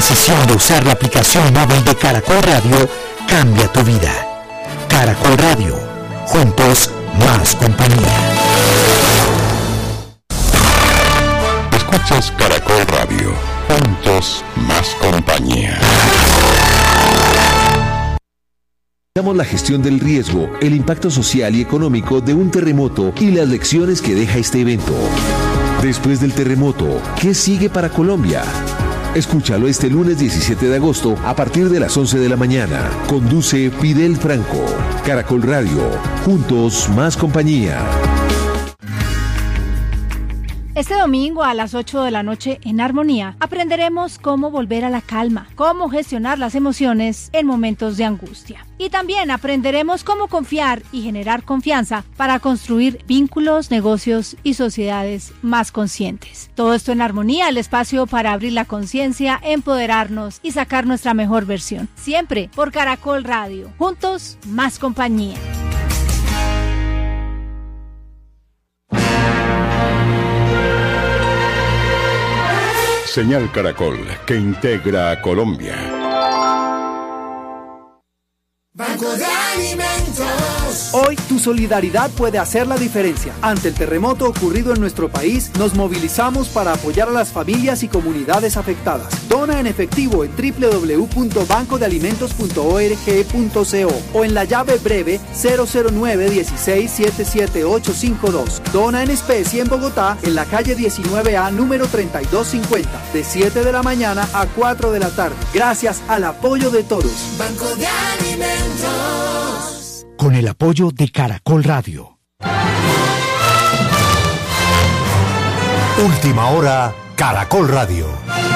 decisión de usar la aplicación móvil de Caracol Radio cambia tu vida. Caracol Radio, juntos más compañía. Escuchas Caracol Radio, juntos más compañía. Damos la gestión del riesgo, el impacto social y económico de un terremoto y las lecciones que deja este evento. Después del terremoto, ¿qué sigue para Colombia? Escúchalo este lunes 17 de agosto a partir de las 11 de la mañana. Conduce Fidel Franco. Caracol Radio. Juntos más compañía. Este domingo a las 8 de la noche en Armonía aprenderemos cómo volver a la calma, cómo gestionar las emociones en momentos de angustia. Y también aprenderemos cómo confiar y generar confianza para construir vínculos, negocios y sociedades más conscientes. Todo esto en Armonía, el espacio para abrir la conciencia, empoderarnos y sacar nuestra mejor versión. Siempre por Caracol Radio. Juntos, más compañía. Señal Caracol, que integra a Colombia. Banco de Alimentos. Hoy tu solidaridad puede hacer la diferencia. Ante el terremoto ocurrido en nuestro país, nos movilizamos para apoyar a las familias y comunidades afectadas. Dona en efectivo en www.bancodelimentos.org.co o en la llave breve 009-16-77852. Dona en especie en Bogotá, en la calle 19A, número 3250, de 7 de la mañana a 4 de la tarde. Gracias al apoyo de todos. Banco de Alimentos. Con el apoyo de Caracol Radio. Última hora, Caracol Radio.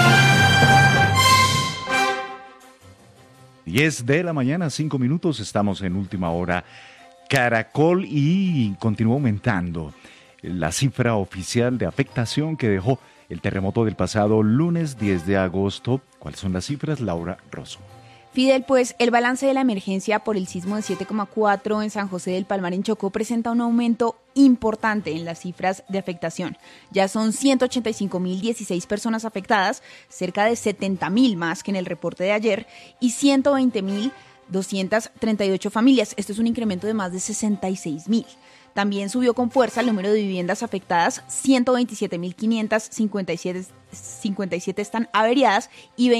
10 de la mañana, 5 minutos, estamos en Última Hora Caracol y continúa aumentando la cifra oficial de afectación que dejó el terremoto del pasado lunes 10 de agosto. ¿Cuáles son las cifras? Laura Rosso. Fidel, pues el balance de la emergencia por el sismo de 7,4 en San José del Palmar en Chocó presenta un aumento importante en las cifras de afectación. Ya son 185.016 personas afectadas, cerca de 70.000 más que en el reporte de ayer, y 120.238 familias. Esto es un incremento de más de 66.000. También subió con fuerza el número de viviendas afectadas, 127.557 están averiadas y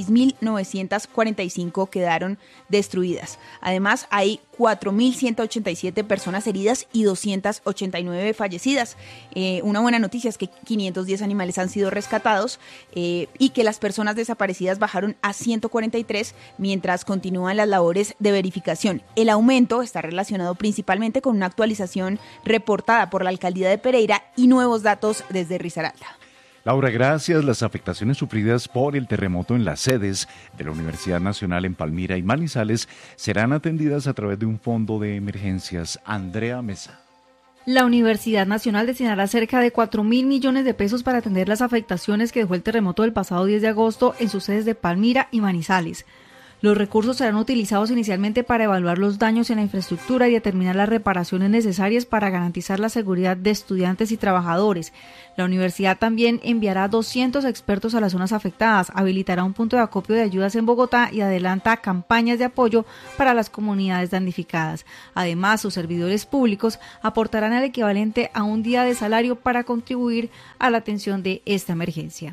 26.945 quedaron destruidas. Además, hay 4.187 personas heridas y 289 fallecidas. Una buena noticia es que 510 animales han sido rescatados y que las personas desaparecidas bajaron a 143 mientras continúan las labores de verificación. El aumento está relacionado principalmente con una actualización reportada por la alcaldía de Pereira y nuevos datos desde Risaralda. Laura, gracias. Las afectaciones sufridas por el terremoto en las sedes de la Universidad Nacional en Palmira y Manizales serán atendidas a través de un fondo de emergencias. Andrea Mesa. La Universidad Nacional destinará cerca de 4.000 millones de pesos para atender las afectaciones que dejó el terremoto del pasado 10 de agosto en sus sedes de Palmira y Manizales. Los recursos serán utilizados inicialmente para evaluar los daños en la infraestructura y determinar las reparaciones necesarias para garantizar la seguridad de estudiantes y trabajadores. La universidad también enviará 200 expertos a las zonas afectadas, habilitará un punto de acopio de ayudas en Bogotá y adelanta campañas de apoyo para las comunidades damnificadas. Además, sus servidores públicos aportarán el equivalente a un día de salario para contribuir a la atención de esta emergencia.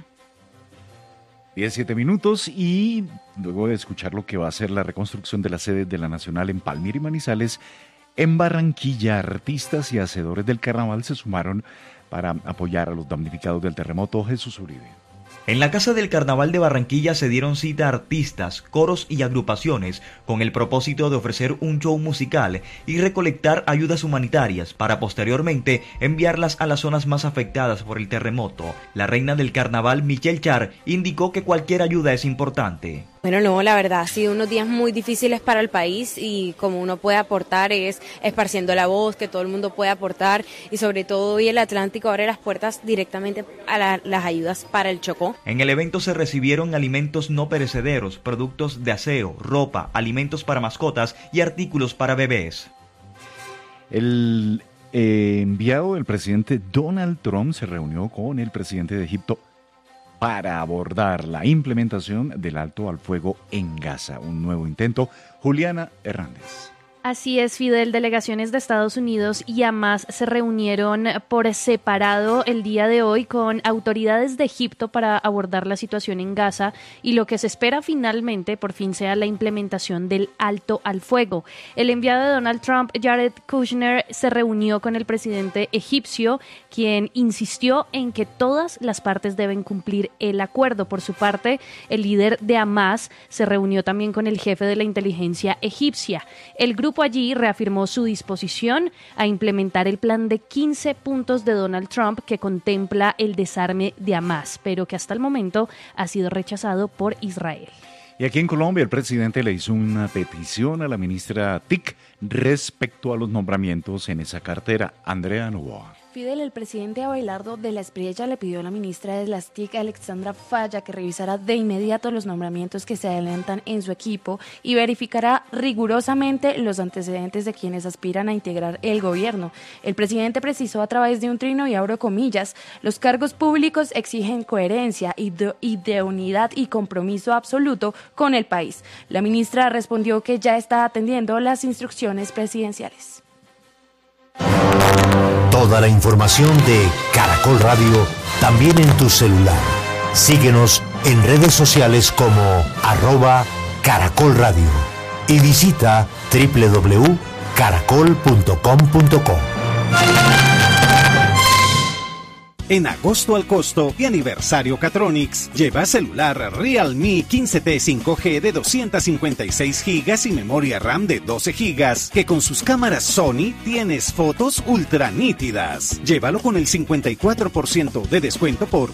17 minutos y luego de escuchar lo que va a ser la reconstrucción de la sede de la Nacional en Palmira y Manizales, en Barranquilla, artistas y hacedores del carnaval se sumaron para apoyar a los damnificados del terremoto. Jesús Uribe. En la Casa del Carnaval de Barranquilla se dieron cita artistas, coros y agrupaciones con el propósito de ofrecer un show musical y recolectar ayudas humanitarias para posteriormente enviarlas a las zonas más afectadas por el terremoto. La reina del carnaval, Michelle Char, indicó que cualquier ayuda es importante. Bueno, no, la verdad ha sido unos días muy difíciles para el país y como uno puede aportar es esparciendo la voz, que todo el mundo puede aportar y sobre todo hoy el Atlántico abre las puertas directamente a las ayudas para el Chocó. En el evento se recibieron alimentos no perecederos, productos de aseo, ropa, alimentos para mascotas y artículos para bebés. El enviado del presidente Donald Trump se reunió con el presidente de Egipto para abordar la implementación del alto al fuego en Gaza. Un nuevo intento. Juliana Hernández. Así es, Fidel. Delegaciones de Estados Unidos y Hamas se reunieron por separado el día de hoy con autoridades de Egipto para abordar la situación en Gaza y lo que se espera finalmente por fin sea la implementación del alto al fuego. El enviado de Donald Trump, Jared Kushner, se reunió con el presidente egipcio, quien insistió en que todas las partes deben cumplir el acuerdo. Por su parte, el líder de Hamas se reunió también con el jefe de la inteligencia egipcia. El grupo allí reafirmó su disposición a implementar el plan de 15 puntos de Donald Trump que contempla el desarme de Hamas, pero que hasta el momento ha sido rechazado por Israel. Y aquí en Colombia el presidente le hizo una petición a la ministra TIC respecto a los nombramientos en esa cartera. Andrea Novoa. Fidel, el presidente Abelardo de la Espriella le pidió a la ministra de las TIC, Alexandra Falla, que revisara de inmediato los nombramientos que se adelantan en su equipo y verificará rigurosamente los antecedentes de quienes aspiran a integrar el gobierno. El presidente precisó a través de un trino, y abro comillas, los cargos públicos exigen coherencia, idoneidad y compromiso absoluto con el país. La ministra respondió que ya está atendiendo las instrucciones presidenciales. Toda la información de Caracol Radio también en tu celular. Síguenos en redes sociales como @Caracol Radio y visita www.caracol.com.co. En agosto al costo de aniversario Catronics, lleva celular Realme 15T 5G de 256 GB y memoria RAM de 12 GB, que con sus cámaras Sony tienes fotos ultra nítidas. Llévalo con el 54% de descuento por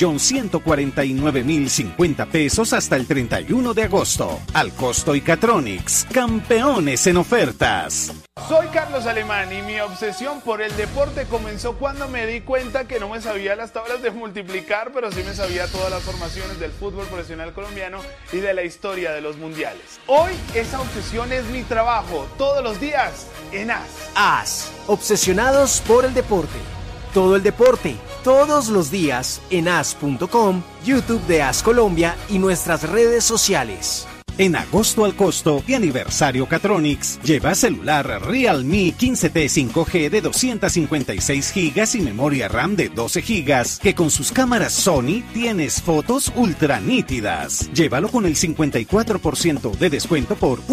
1.149.050 pesos hasta el 31 de agosto. Al costo y Catronics, campeones en ofertas. Soy Carlos Alemán y mi obsesión por el deporte comenzó cuando me di cuenta que no me sabía las tablas de multiplicar, pero sí me sabía todas las formaciones del fútbol profesional colombiano y de la historia de los mundiales. Hoy esa obsesión es mi trabajo, todos los días en AS. AS, obsesionados por el deporte. Todo el deporte, todos los días en as.com, YouTube de AS Colombia y nuestras redes sociales. En agosto al costo de aniversario Catronics, lleva celular Realme 15T 5G de 256 GB y memoria RAM de 12 GB, que con sus cámaras Sony tienes fotos ultra nítidas. Llévalo con el 54% de descuento por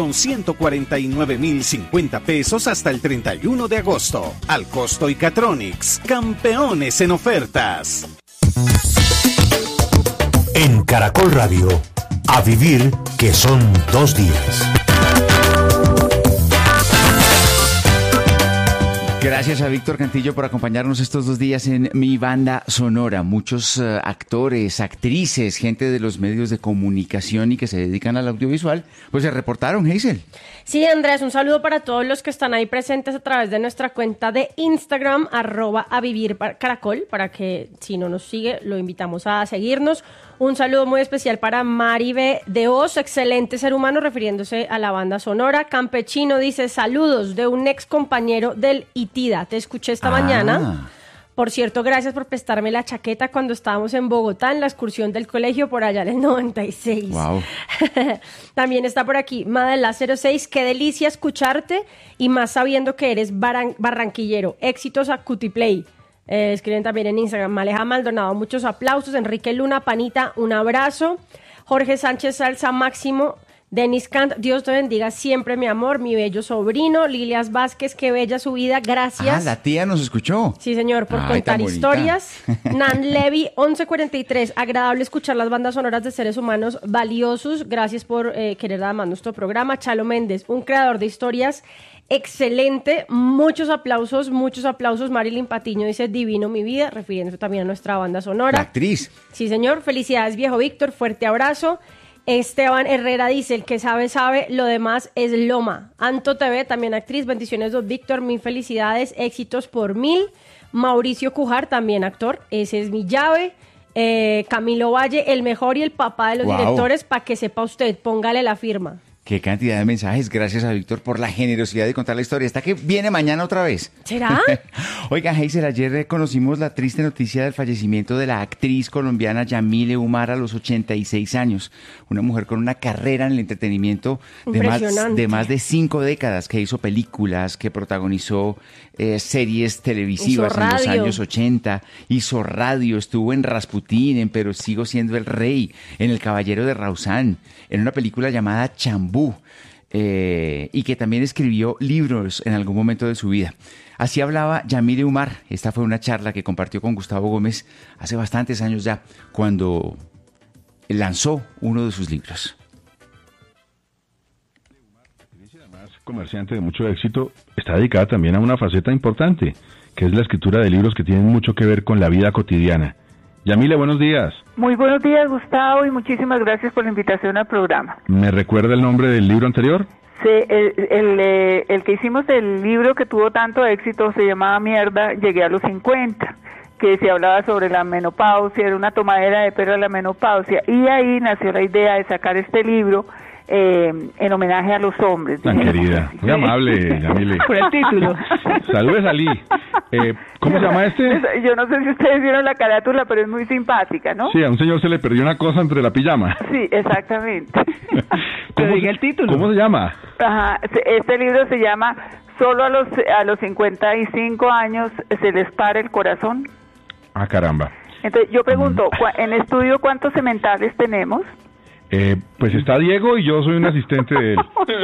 1.149.050 pesos hasta el 31 de agosto. Al costo y Catronics, campeones en ofertas. En Caracol Radio, a vivir que son 2 días. Gracias a Víctor Cantillo por acompañarnos estos 2 días en Mi Banda Sonora. Muchos actores, actrices, gente de los medios de comunicación y que se dedican al audiovisual, pues se reportaron, Hazel. Sí, Andrés, un saludo para todos los que están ahí presentes a través de nuestra cuenta de Instagram, @avivircaracol, para que si no nos sigue, lo invitamos a seguirnos. Un saludo muy especial para Mari B. de Oz, excelente ser humano, refiriéndose a la banda sonora. Campechino dice, saludos de un ex compañero del ITIDA. Te escuché esta mañana. Por cierto, gracias por prestarme la chaqueta cuando estábamos en Bogotá en la excursión del colegio por allá en el 96. Wow. También está por aquí Madela 06, qué delicia escucharte y más sabiendo que eres barranquillero. Éxitos a Cutiplay. Escriben también en Instagram, Maleja Maldonado, muchos aplausos. Enrique Luna, Panita, un abrazo. Jorge Sánchez Salsa, Máximo. Denis Kant, Dios te bendiga siempre, mi amor, mi bello sobrino. Lilias Vázquez, qué bella su vida, gracias. La tía nos escuchó. Sí, señor, por contar historias. Nan Levy, 1143, agradable escuchar las bandas sonoras de seres humanos valiosos. Gracias por querer además nuestro programa. Chalo Méndez, un creador de historias excelente, muchos aplausos. Marilyn Patiño dice, divino mi vida, refiriéndose también a nuestra banda sonora. La actriz. Sí, señor, felicidades viejo Víctor, fuerte abrazo. Esteban Herrera dice, el que sabe, sabe, lo demás es loma. Anto TV, también actriz, bendiciones don Víctor, mil felicidades, éxitos por 1000. Mauricio Cujar, también actor, ese es mi llave. Camilo Valle, el mejor y el papá de los directores, para que sepa usted, póngale la firma. Qué cantidad de mensajes. Gracias a Víctor por la generosidad de contar la historia. Está que viene mañana otra vez. ¿Será? Oiga, Hazel, ayer conocimos la triste noticia del fallecimiento de la actriz colombiana Yamile Umar a los 86 años. Una mujer con una carrera en el entretenimiento de más de 5 décadas, que hizo películas, que protagonizó series televisivas en los años 80, hizo radio, estuvo en Rasputín, Pero sigo siendo el rey, en El Caballero de Rausán, en una película llamada Chambú, y que también escribió libros en algún momento de su vida. Así hablaba Yamile Umar. Esta fue una charla que compartió con Gustavo Gómez hace bastantes años ya, cuando lanzó uno de sus libros. Comerciante de mucho éxito, está dedicada también a una faceta importante, que es la escritura de libros que tienen mucho que ver con la vida cotidiana. Yamile, buenos días. Muy buenos días, Gustavo, y muchísimas gracias por la invitación al programa. ¿Me recuerda el nombre del libro anterior? Sí, el que hicimos, el libro que tuvo tanto éxito, se llamaba Mierda, llegué a los 50, que se hablaba sobre la menopausia, era una tomadera de pelo a la menopausia, y ahí nació la idea de sacar este libro en homenaje a los hombres. Tan querida, muy amable, Yamile. Por el título. Saludes, Ali. ¿Cómo se llama este? Yo no sé si ustedes vieron la carátula, pero es muy simpática, ¿no? Sí, a un señor se le perdió una cosa entre la pijama. Sí, exactamente. ¿Cómo diga el título? ¿Cómo se llama? Ajá, este libro se llama Solo a los 55 años se les para el corazón. Ah, caramba. Entonces, yo pregunto, en estudio, ¿cuántos sementales tenemos? Pues está Diego y yo soy un asistente de él.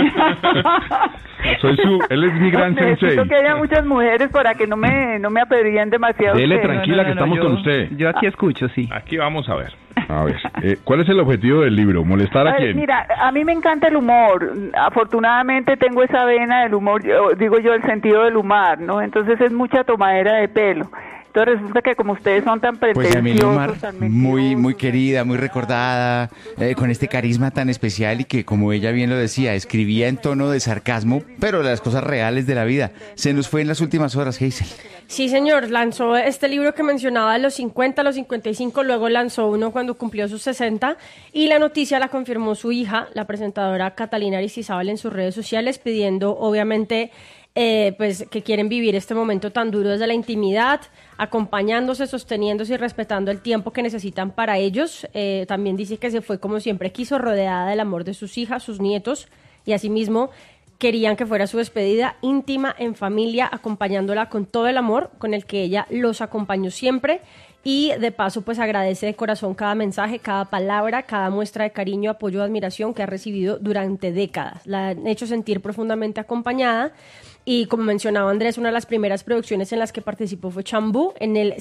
Él es mi gran sensei. Necesito que haya muchas mujeres para que no me apedríen demasiado. Dele tranquila que estamos con usted. Yo aquí escucho, sí. Aquí vamos a ver. ¿Cuál es el objetivo del libro? ¿Molestar a quién? Mira, a mí me encanta el humor. Afortunadamente tengo esa vena del humor, digo yo, el sentido del humor, ¿no? Entonces es mucha tomadera de pelo. Entonces resulta que como ustedes son tan pretenciosos, pues Yamile Umar, muy querida, muy recordada, con este carisma tan especial y que, como ella bien lo decía, escribía en tono de sarcasmo, pero las cosas reales de la vida. Se nos fue en las últimas horas, Hazel. Sí, señor, lanzó este libro que mencionaba de los 50 a los 55, luego lanzó uno cuando cumplió sus 60, y la noticia la confirmó su hija, la presentadora Catalina Aristizábal, en sus redes sociales, pidiendo, obviamente, pues que quieren vivir este momento tan duro desde la intimidad, acompañándose, sosteniéndose y respetando el tiempo que necesitan para ellos. También dice que se fue como siempre quiso, rodeada del amor de sus hijas, sus nietos, y asimismo querían que fuera su despedida íntima, en familia, acompañándola con todo el amor con el que ella los acompañó siempre. Y de paso, pues agradece de corazón cada mensaje, cada palabra, cada muestra de cariño, apoyo, admiración que ha recibido durante décadas. La han hecho sentir profundamente acompañada. Y como mencionaba Andrés, una de las primeras producciones en las que participó fue Chambú, en el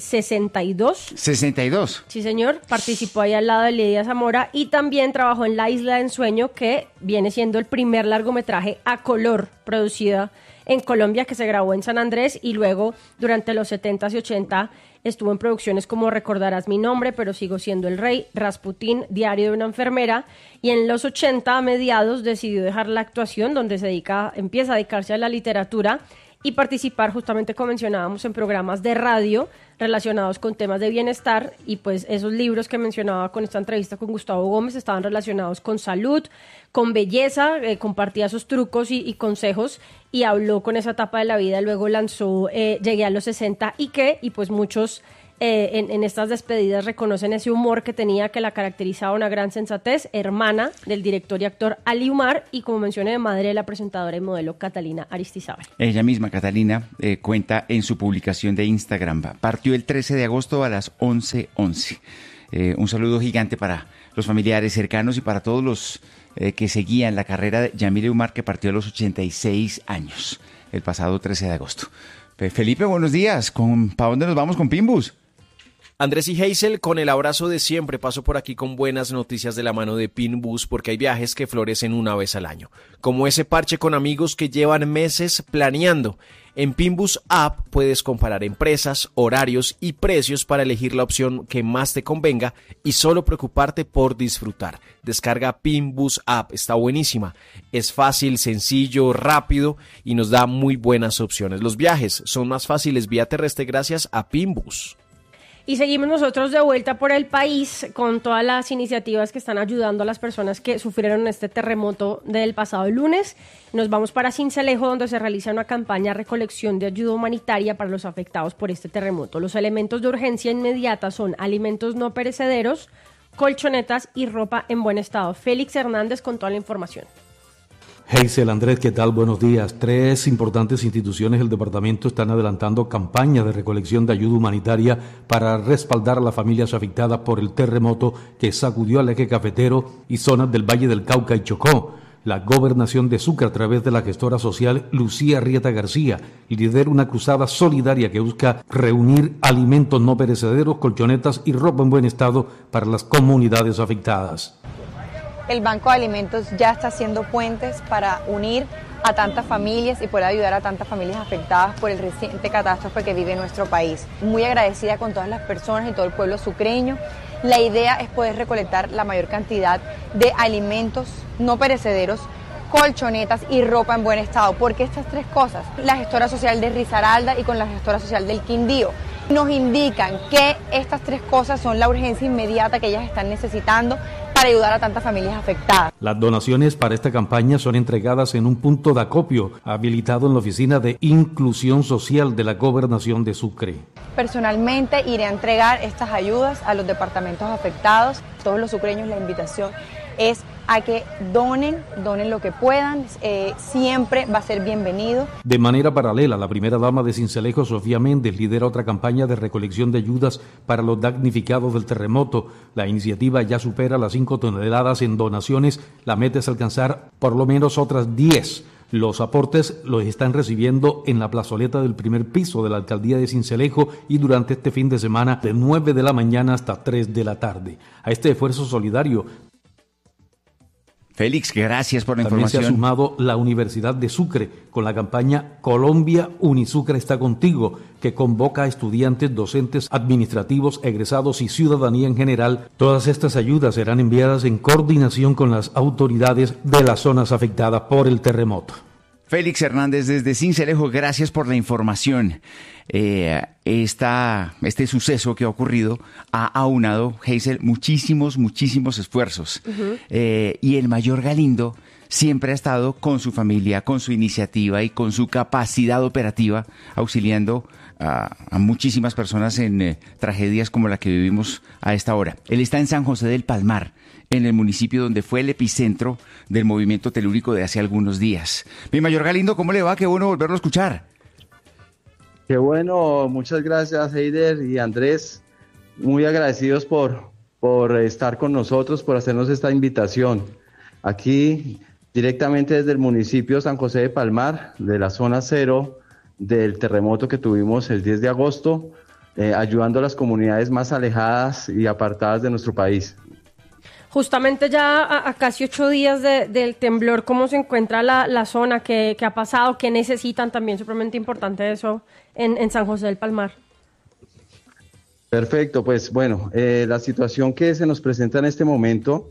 62. ¿62? Sí, señor. Participó ahí al lado de Lidia Zamora y también trabajó en La Isla de Ensueño, que viene siendo el primer largometraje a color producido en Colombia, que se grabó en San Andrés, y luego durante los 70s y 80 estuvo en producciones como Recordarás mi nombre, pero sigo siendo el rey, Rasputín, Diario de una enfermera, y en los 80 a mediados decidió dejar la actuación, donde empieza a dedicarse a la literatura y participar, justamente como mencionábamos, en programas de radio relacionados con temas de bienestar, y pues esos libros que mencionaba con esta entrevista con Gustavo Gómez estaban relacionados con salud, con belleza, compartía sus trucos y consejos, y habló con esa etapa de la vida. Luego lanzó Llegué a los 60 y pues muchos en estas despedidas reconocen ese humor que tenía, que la caracterizaba, una gran sensatez, hermana del director y actor Ali Umar, y como mencioné, madre de la presentadora y modelo Catalina Aristizábal. Ella misma, Catalina, cuenta en su publicación de Instagram: partió el 13 de agosto a las 11:11. Un saludo gigante para los familiares cercanos y para todos los que seguían la carrera de Yamile Umar, que partió a los 86 años el pasado 13 de agosto. Felipe, buenos días. ¿Para dónde nos vamos con Pimbus? Andrés y Hazel, con el abrazo de siempre, paso por aquí con buenas noticias de la mano de Pinbus, porque hay viajes que florecen una vez al año, como ese parche con amigos que llevan meses planeando. En Pinbus App puedes comparar empresas, horarios y precios para elegir la opción que más te convenga y solo preocuparte por disfrutar. Descarga Pinbus App, está buenísima. Es fácil, sencillo, rápido y nos da muy buenas opciones. Los viajes son más fáciles vía terrestre gracias a Pinbus. Y seguimos nosotros de vuelta por el país con todas las iniciativas que están ayudando a las personas que sufrieron este terremoto del pasado lunes. Nos vamos para Sincelejo, donde se realiza una campaña de recolección de ayuda humanitaria para los afectados por este terremoto. Los elementos de urgencia inmediata son alimentos no perecederos, colchonetas y ropa en buen estado. Félix Hernández con toda la información. Heisel, Andrés, ¿qué tal? Buenos días. 3 importantes instituciones del departamento están adelantando campañas de recolección de ayuda humanitaria para respaldar a las familias afectadas por el terremoto que sacudió al eje cafetero y zonas del Valle del Cauca y Chocó. La Gobernación de Sucre, a través de la gestora social Lucía Rieta García, lidera una cruzada solidaria que busca reunir alimentos no perecederos, colchonetas y ropa en buen estado para las comunidades afectadas. El Banco de Alimentos ya está haciendo puentes para unir a tantas familias y poder ayudar a tantas familias afectadas por el reciente catástrofe que vive nuestro país. Muy agradecida con todas las personas y todo el pueblo sucreño. La idea es poder recolectar la mayor cantidad de alimentos no perecederos, colchonetas y ropa en buen estado. Porque estas 3 cosas, la gestora social de Risaralda y con la gestora social del Quindío, nos indican que estas 3 cosas son la urgencia inmediata que ellas están necesitando para ayudar a tantas familias afectadas. Las donaciones para esta campaña son entregadas en un punto de acopio habilitado en la Oficina de Inclusión Social de la Gobernación de Sucre. Personalmente iré a entregar estas ayudas a los departamentos afectados. Todos los sucreños, la invitación es a que donen lo que puedan, siempre va a ser bienvenido. De manera paralela, la primera dama de Sincelejo, Sofía Méndez, lidera otra campaña de recolección de ayudas para los damnificados del terremoto. La iniciativa ya supera las 5 toneladas en donaciones, la meta es alcanzar por lo menos otras 10. Los aportes los están recibiendo en la plazoleta del primer piso de la alcaldía de Sincelejo y durante este fin de semana de 9 de la mañana hasta 3 de la tarde. A este esfuerzo solidario Félix, gracias por la también información. se ha sumado la Universidad de Sucre con la campaña Colombia Unisucre está contigo, que convoca a estudiantes, docentes, administrativos, egresados y ciudadanía en general. Todas estas ayudas serán enviadas en coordinación con las autoridades de las zonas afectadas por el terremoto. Félix Hernández desde Sincelejo, gracias por la información. Este suceso que ha ocurrido ha aunado, Heisel, muchísimos esfuerzos. Y el Mayor Galindo siempre ha estado con su familia, con su iniciativa y con su capacidad operativa, auxiliando a muchísimas personas en tragedias como la que vivimos a esta hora. Él está en San José del Palmar, en el municipio donde fue el epicentro del movimiento telúrico de hace algunos días. Mi Mayor Galindo, ¿cómo le va? Qué bueno volverlo a escuchar. Qué bueno, muchas gracias Heider y Andrés, muy agradecidos por estar con nosotros, por hacernos esta invitación. Aquí directamente desde el municipio San José de Palmar, de la zona 0 del terremoto que tuvimos el 10 de agosto, ayudando a las comunidades más alejadas y apartadas de nuestro país. Justamente ya a casi 8 días del temblor, ¿cómo se encuentra la zona? ¿Qué ha pasado? ¿Qué necesitan? También supremamente importante eso en San José del Palmar. Perfecto, pues bueno, la situación que se nos presenta en este momento,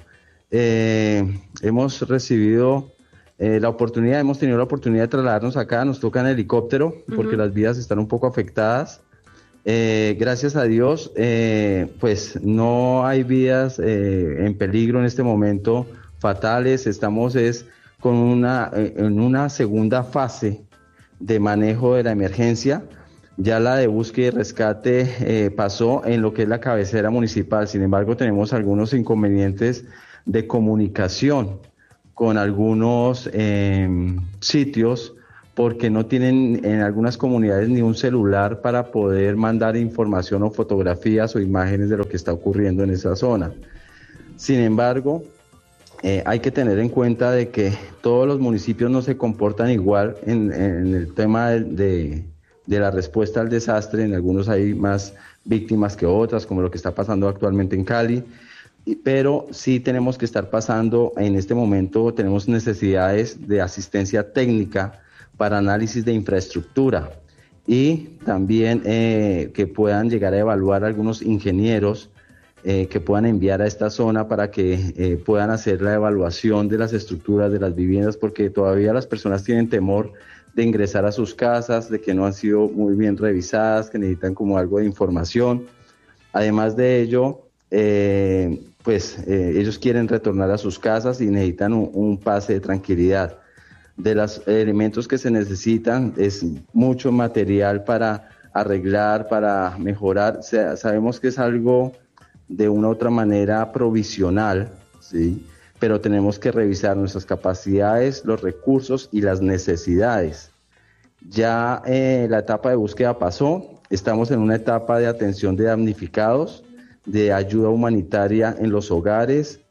hemos recibido hemos tenido la oportunidad de trasladarnos acá, nos toca en helicóptero porque las vías están un poco afectadas. Gracias a Dios, pues no hay vidas en peligro en este momento fatales. Estamos en una segunda fase de manejo de la emergencia. Ya la de búsqueda y rescate pasó en lo que es la cabecera municipal. Sin embargo, tenemos algunos inconvenientes de comunicación con algunos sitios, porque no tienen en algunas comunidades ni un celular para poder mandar información o fotografías o imágenes de lo que está ocurriendo en esa zona. Sin embargo, hay que tener en cuenta de que todos los municipios no se comportan igual en el tema de la respuesta al desastre. En algunos hay más víctimas que otras, como lo que está pasando actualmente en Cali, pero sí tenemos que estar pasando, en este momento tenemos necesidades de asistencia técnica para análisis de infraestructura y también que puedan llegar a evaluar algunos ingenieros que puedan enviar a esta zona para que puedan hacer la evaluación de las estructuras de las viviendas, porque todavía las personas tienen temor de ingresar a sus casas, de que no han sido muy bien revisadas, que necesitan como algo de información. Además de ello, ellos quieren retornar a sus casas y necesitan un pase de tranquilidad. De los elementos que se necesitan es mucho material para arreglar, para mejorar. Sabemos que es algo de una u otra manera provisional, ¿sí? Pero tenemos que revisar nuestras capacidades, los recursos y las necesidades. Ya la etapa de búsqueda pasó, estamos en una etapa de atención de damnificados, de ayuda humanitaria en los hogares,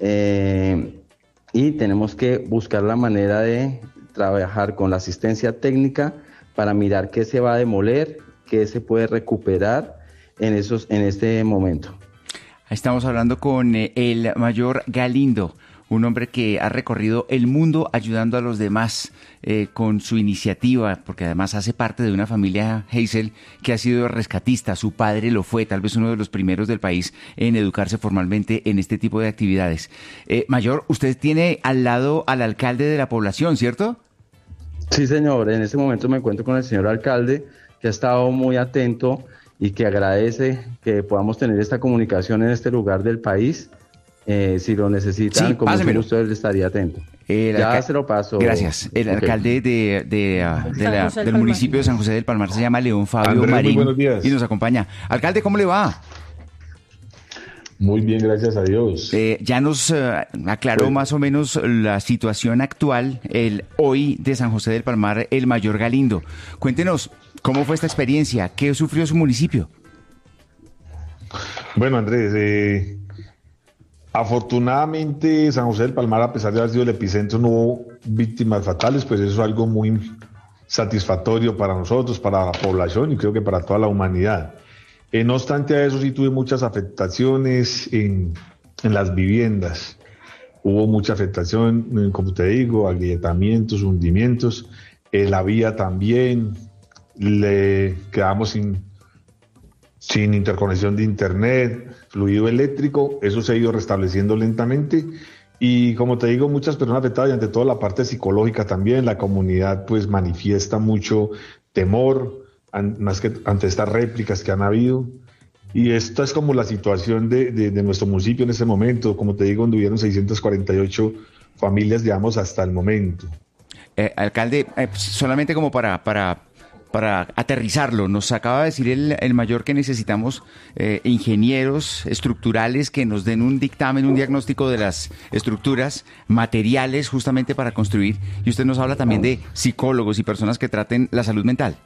y tenemos que buscar la manera de trabajar con la asistencia técnica para mirar qué se va a demoler, qué se puede recuperar en este momento. Estamos hablando con el mayor Galindo, un hombre que ha recorrido el mundo ayudando a los demás con su iniciativa, porque además hace parte de una familia, Hazel, que ha sido rescatista. Su padre lo fue, tal vez uno de los primeros del país en educarse formalmente en este tipo de actividades. Mayor, usted tiene al lado al alcalde de la población, ¿cierto? Sí, señor. En este momento me encuentro con el señor alcalde, que ha estado muy atento y que agradece que podamos tener esta comunicación en este lugar del país. Si lo necesitan, sí, con mucho gusto él estaría atento. Ya se lo paso. Gracias. El alcalde del municipio de San José del Palmar se llama León Fabio Andrés, Marín, muy buenos días. Y nos acompaña. Alcalde, ¿cómo le va? Muy bien, gracias a Dios. Ya nos aclaró más o menos la situación actual, el hoy de San José del Palmar, el mayor Galindo. Cuéntenos, ¿cómo fue esta experiencia? ¿Qué sufrió su municipio? Bueno, Andrés, afortunadamente San José del Palmar, a pesar de haber sido el epicentro, no hubo víctimas fatales, pues eso es algo muy satisfactorio para nosotros, para la población y creo que para toda la humanidad. No obstante a eso sí tuve muchas afectaciones en las viviendas. Hubo mucha afectación, como te digo, agrietamientos, hundimientos. La vía también, le quedamos sin interconexión de internet, fluido eléctrico. Eso se ha ido restableciendo lentamente. Y como te digo, muchas personas afectadas y ante todo la parte psicológica también. La comunidad pues manifiesta mucho temor más que ante estas réplicas que han habido. Y esta es como la situación de nuestro municipio en este momento. Como te digo, anduvieron 648 familias, digamos, hasta el momento. Alcalde, solamente como para aterrizarlo, nos acaba de decir el mayor que necesitamos ingenieros estructurales que nos den un dictamen, un diagnóstico de las estructuras, materiales justamente para construir. Y usted nos habla también de psicólogos y personas que traten la salud mental.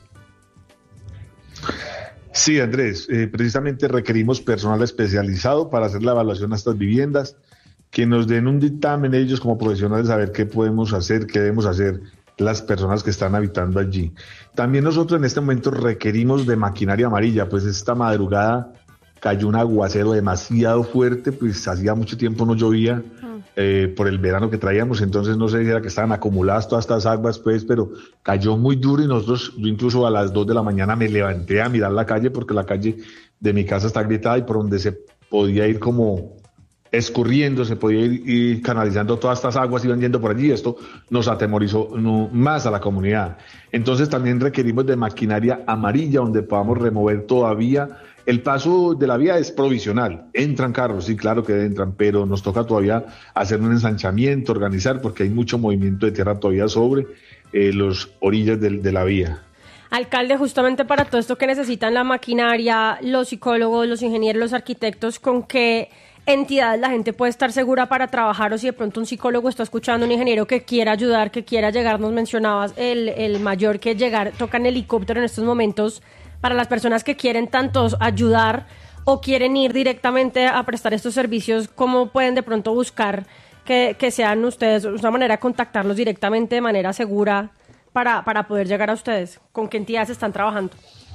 Sí, Andrés, precisamente requerimos personal especializado para hacer la evaluación a estas viviendas, que nos den un dictamen ellos como profesionales, saber qué podemos hacer, qué debemos hacer las personas que están habitando allí. También nosotros en este momento requerimos de maquinaria amarilla, pues esta madrugada cayó un aguacero demasiado fuerte, pues hacía mucho tiempo no llovía por el verano que traíamos, entonces no sé si era que estaban acumuladas todas estas aguas, pues, pero cayó muy duro y yo incluso a las 2 de la mañana me levanté a mirar la calle porque la calle de mi casa está agrietada y por donde se podía ir como escurriendo, se podía ir canalizando todas estas aguas, iban yendo por allí. Esto nos atemorizó más a la comunidad. Entonces también requerimos de maquinaria amarilla donde podamos remover todavía. El paso de la vía es provisional, entran carros, sí, claro que entran, pero nos toca todavía hacer un ensanchamiento, organizar, porque hay mucho movimiento de tierra todavía sobre las orillas de la vía. Alcalde, justamente para todo esto que necesitan la maquinaria, los psicólogos, los ingenieros, los arquitectos, ¿con qué entidades la gente puede estar segura para trabajar? O si de pronto un psicólogo está escuchando, un ingeniero que quiera ayudar, que quiera llegar, nos mencionabas el mayor que llegar, toca en helicóptero en estos momentos, para las personas que quieren tanto ayudar o quieren ir directamente a prestar estos servicios, ¿cómo pueden de pronto buscar que sean ustedes, una manera de contactarlos directamente de manera segura para poder llegar a ustedes? ¿Con qué entidades están trabajando?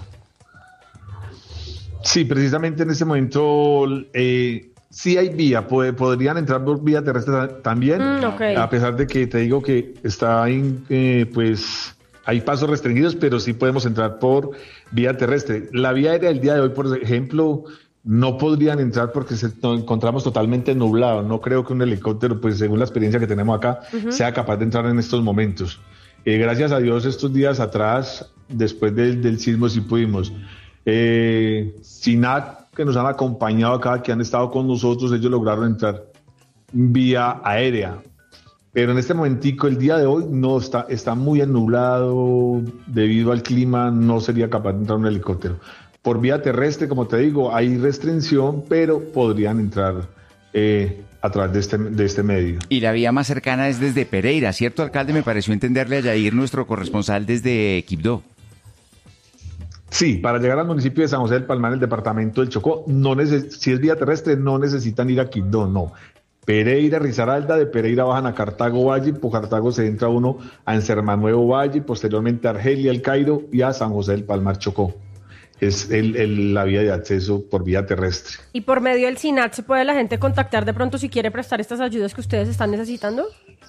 Sí, precisamente en este momento sí hay vía, podrían entrar por vía terrestre también, Okay. A pesar de que te digo que está pues hay pasos restringidos, pero sí podemos entrar por vía terrestre. La vía aérea del día de hoy, por ejemplo, no podrían entrar porque nos encontramos totalmente nublado. No creo que un helicóptero, pues según la experiencia que tenemos acá, sea capaz de entrar en estos momentos. Gracias a Dios, estos días atrás, después del sismo, sí pudimos. SINAC que nos han acompañado acá, que han estado con nosotros, ellos lograron entrar vía aérea. Pero en este momentico, el día de hoy, no está muy nublado debido al clima, no sería capaz de entrar un helicóptero. Por vía terrestre, como te digo, hay restricción, pero podrían entrar a través de este medio. Y la vía más cercana es desde Pereira, ¿cierto, alcalde? Me pareció entenderle a Yair, nuestro corresponsal desde Quibdó. Sí, para llegar al municipio de San José del Palmar, el departamento del Chocó, si es vía terrestre, no necesitan ir a Quibdó, no. Pereira, Risaralda, de Pereira bajan a Cartago Valle, por Cartago se entra uno a Encermanuevo Valle, posteriormente a Argelia, El Cairo y a San José del Palmar, Chocó. Es la vía de acceso por vía terrestre. ¿Y por medio del SINAT se puede la gente contactar de pronto si quiere prestar estas ayudas que ustedes están necesitando?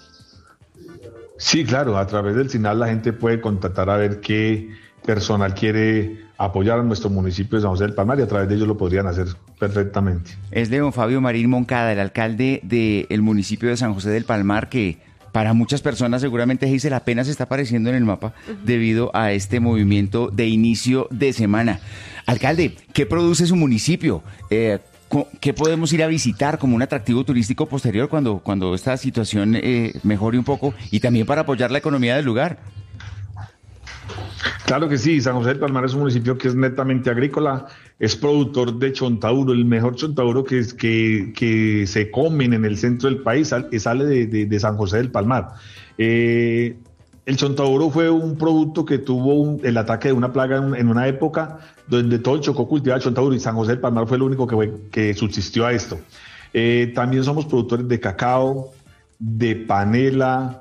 Sí, claro, a través del SINAT la gente puede contactar a ver qué personal quiere apoyar a nuestro municipio de San José del Palmar y a través de ellos lo podrían hacer perfectamente. Es de don Fabio Marín Moncada, el alcalde del municipio de San José del Palmar, que para muchas personas seguramente Gisela apenas está apareciendo en el mapa debido a este movimiento de inicio de semana. Alcalde, ¿qué produce su municipio? ¿Qué podemos ir a visitar como un atractivo turístico posterior cuando esta situación mejore un poco y también para apoyar la economía del lugar? Claro que sí, San José del Palmar es un municipio que es netamente agrícola, es productor de chontaduro, el mejor chontaduro que se comen en el centro del país sale de San José del Palmar. El chontaduro fue un producto que tuvo el ataque de una plaga en una época donde todo el Chocó cultivaba chontaduro y San José del Palmar fue el único que subsistió a esto. También somos productores de cacao, de panela,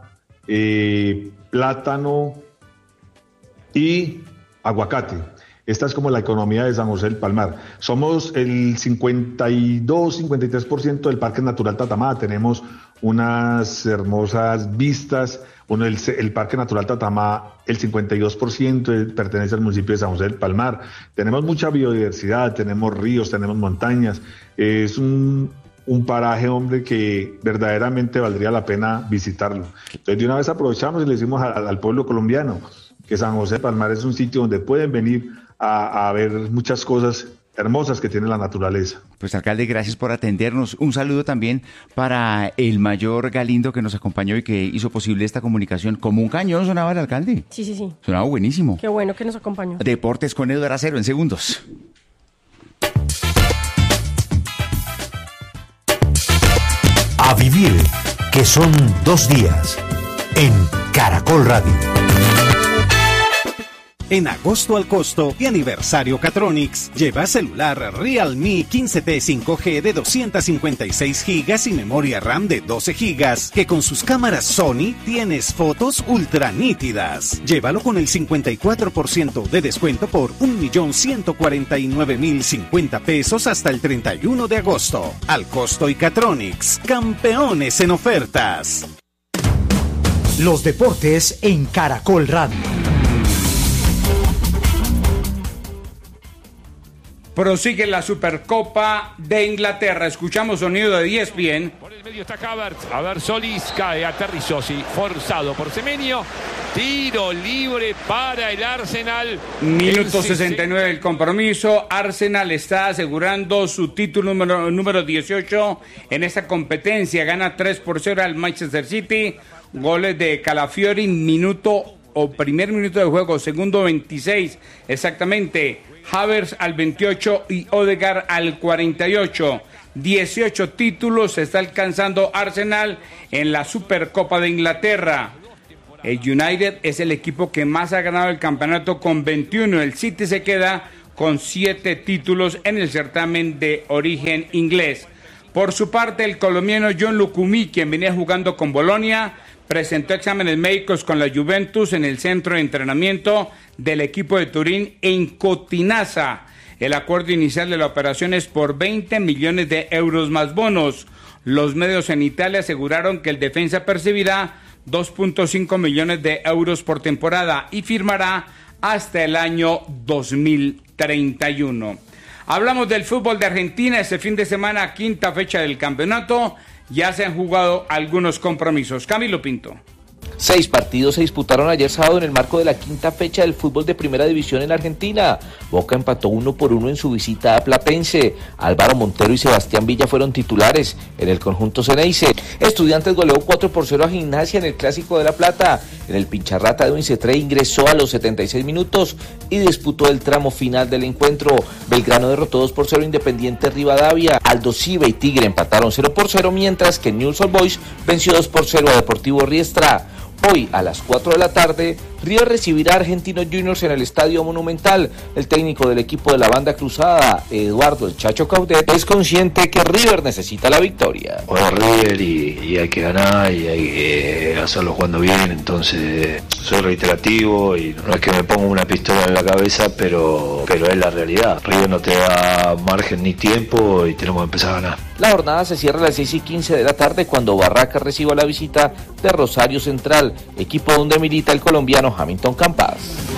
plátano y aguacate. Esta es como la economía de San José del Palmar. Somos el 52-53% del Parque Natural Tatamá. Tenemos unas hermosas vistas. Bueno, el Parque Natural Tatamá, el 52% pertenece al municipio de San José del Palmar. Tenemos mucha biodiversidad, tenemos ríos, tenemos montañas. Es un paraje, hombre, que verdaderamente valdría la pena visitarlo. Entonces, de una vez aprovechamos y le decimos al pueblo colombiano que San José del Palmar es un sitio donde pueden venir a ver muchas cosas hermosas que tiene la naturaleza. Pues alcalde, gracias por atendernos. Un saludo también para el mayor Galindo que nos acompañó y que hizo posible esta comunicación. Como un cañón sonaba el alcalde. Sí. Sonaba buenísimo. Qué bueno que nos acompañó. Deportes con Eduardo Acero en segundos. A vivir, que son 2 días en Caracol Radio. En agosto al costo y aniversario Catronics, lleva celular Realme 15T 5G de 256 GB y memoria RAM de 12 GB, que con sus cámaras Sony tienes fotos ultra nítidas. Llévalo con el 54% de descuento por 1.149.050 pesos hasta el 31 de agosto. Al costo y Catronics, campeones en ofertas. Los deportes en Caracol Radio. Prosigue la Supercopa de Inglaterra. Escuchamos sonido de ESPN. Por el medio está Havertz. A ver, Solís cae, aterrizó, sí, forzado por Semenyo. Tiro libre para el Arsenal. Minuto 69 del compromiso. Arsenal está asegurando su título número 18 en esta competencia. Gana 3-0 al Manchester City. Goles de Calafiori, primer minuto de juego, segundo 26 exactamente. Havertz al 28 y Odegaard al 48. 18 títulos está alcanzando Arsenal en la Supercopa de Inglaterra. El United es el equipo que más ha ganado el campeonato con 21. El City se queda con 7 títulos en el certamen de origen inglés. Por su parte, el colombiano John Lucumí, quien venía jugando con Bolonia, presentó exámenes médicos con la Juventus en el centro de entrenamiento del equipo de Turín en Cotinaza. El acuerdo inicial de la operación es por 20 millones de euros más bonos. Los medios en Italia aseguraron que el defensa percibirá 2.5 millones de euros por temporada y firmará hasta el año 2031. Hablamos del fútbol de Argentina. Este fin de semana, 5ª fecha del campeonato. Ya se han jugado algunos compromisos. Camilo Pinto. 6 partidos se disputaron ayer sábado en el marco de la quinta fecha del fútbol de primera división en Argentina. Boca empató 1-1 en su visita a Platense. Álvaro Montero y Sebastián Villa fueron titulares en el conjunto Ceneice. Estudiantes goleó 4-0 a Gimnasia en el Clásico de La Plata. En el Pincharrata, Edwin Cetré ingresó a los 76 minutos y disputó el tramo final del encuentro. Belgrano derrotó 2-0 a Independiente Rivadavia. Aldosiva y Tigre empataron 0-0, mientras que Newell's Old Boys venció 2-0 a Deportivo Riestra. Hoy a las 4 de la tarde, River recibirá a Argentinos Juniors en el Estadio Monumental. El técnico del equipo de la banda cruzada, Eduardo El Chacho Caudet, es consciente que River necesita la victoria. Juega River y hay que ganar y hay que hacerlo jugando bien, entonces soy reiterativo y no es que me ponga una pistola en la cabeza, pero es la realidad. River no te da margen ni tiempo y tenemos que empezar a ganar. La jornada se cierra a las 6:15 de la tarde cuando Barracas reciba la visita de Rosario Central, equipo donde milita el colombiano Hamilton Campas.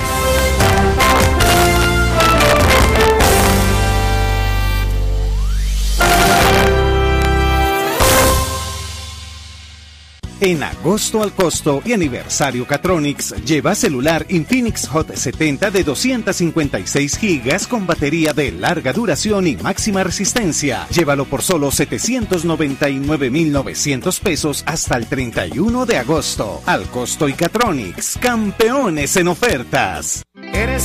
En agosto al costo y aniversario Catronics, lleva celular Infinix Hot 70 de 256 gigas con batería de larga duración y máxima resistencia. Llévalo por solo 799,900 pesos hasta el 31 de agosto. Al costo y Catronics, campeones en ofertas.